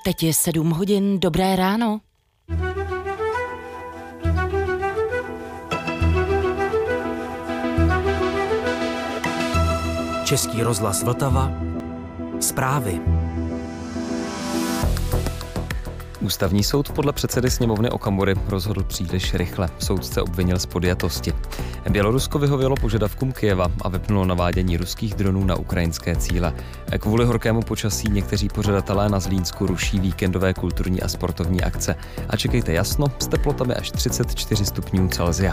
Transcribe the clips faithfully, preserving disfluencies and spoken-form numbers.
Teď je sedm hodin, dobré ráno. Český rozhlas Vltava. Zprávy. Ústavní soud podle předsedy sněmovny Okamury rozhodl příliš rychle. Soudce obvinil z podjatosti. Bělorusko vyhovělo požadavkům Kyjeva a vypnulo navádění ruských dronů na ukrajinské cíle. Kvůli horkému počasí někteří pořadatelé na Zlínsku ruší víkendové kulturní a sportovní akce. A čekejte jasno, s teplotami až třicet čtyři stupňů Celsia.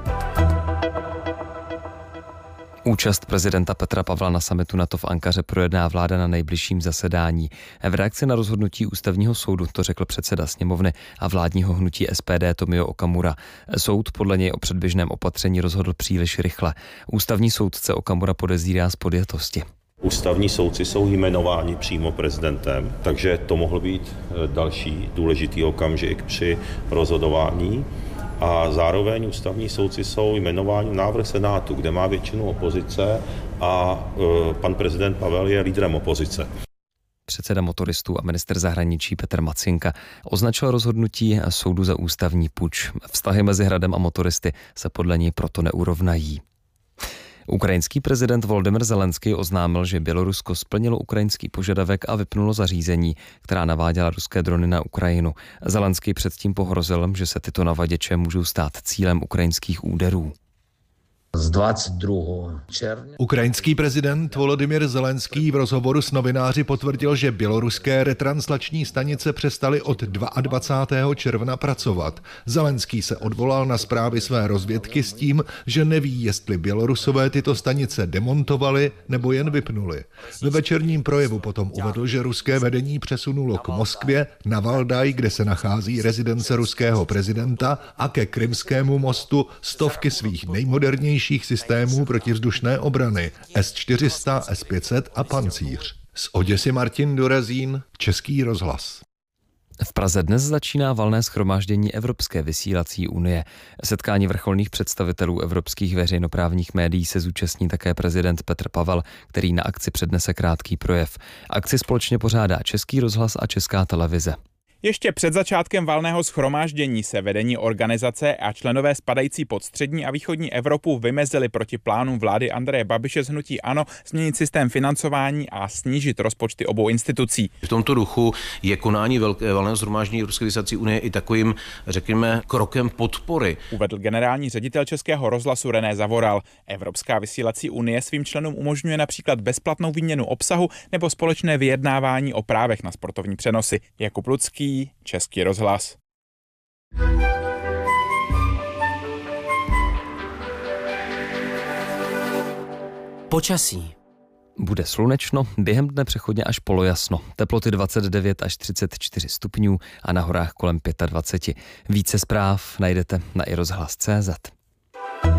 Účast prezidenta Petra Pavla na summitu NATO v Ankaře projedná vláda na nejbližším zasedání. V reakci na rozhodnutí ústavního soudu to řekl předseda sněmovny a vládního hnutí S P D Tomio Okamura. Soud podle něj o předběžném opatření rozhodl příliš rychle. Ústavní soudce Okamura podezírá z podjatosti. Ústavní soudci jsou jmenováni přímo prezidentem, takže to mohl být další důležitý okamžik při rozhodování. A zároveň ústavní soudci jsou jmenováni v návrh Senátu, kde má většinu opozice a e, pan prezident Pavel je lídrem opozice. Předseda motoristů a ministr zahraničí Petr Macinka označil rozhodnutí soudu za ústavní puč. Vztahy mezi Hradem a motoristy se podle něj proto neurovnají. Ukrajinský prezident Volodymyr Zelenský oznámil, že Bělorusko splnilo ukrajinský požadavek a vypnulo zařízení, která naváděla ruské drony na Ukrajinu. Zelenský předtím pohrozil, že se tyto navaděče můžou stát cílem ukrajinských úderů. Z dvacet druhého června. Ukrajinský prezident Volodymyr Zelenský v rozhovoru s novináři potvrdil, že běloruské retranslační stanice přestaly od dvacátého druhého června pracovat. Zelenský se odvolal na zprávy své rozvědky s tím, že neví, jestli Bělorusové tyto stanice demontovali nebo jen vypnuli. Ve večerním projevu potom uvedl, že ruské vedení přesunulo k Moskvě, na Valdaj, kde se nachází rezidence ruského prezidenta, a ke Krymskému mostu stovky svých nejmodernějších systémů protivzdušné obrany S čtyři sta, S pět set a Pancíř. Z Oděsy Martin Dorazín, Český rozhlas. V Praze dnes začíná valné shromáždění Evropské vysílací unie. Setkání vrcholných představitelů evropských veřejnoprávních médií se zúčastní také prezident Petr Pavel, který na akci přednese krátký projev. Akci společně pořádá Český rozhlas a Česká televize. Ještě před začátkem valného shromáždění se vedení organizace a členové spadající pod střední a východní Evropu vymezili proti plánům vlády Andreje Babiše z hnutí ANO změnit systém financování a snížit rozpočty obou institucí. V tomto duchu je konání velké valného shromáždění Evropské vysílací unie i takovým, řekněme, krokem podpory. Uvedl generální ředitel Českého rozhlasu René Zavoral. Evropská vysílací unie svým členům umožňuje například bezplatnou výměnu obsahu nebo společné vyjednávání o právech na sportovní přenosy. Jakub Lucký, Český rozhlas. Počasí. Bude slunečno, během dne přechodně až polojasno. Teploty dvacet devět až třicet čtyři stupňů a na horách kolem dvacet pět. Více zpráv najdete na i rozhlas tečka cé zet.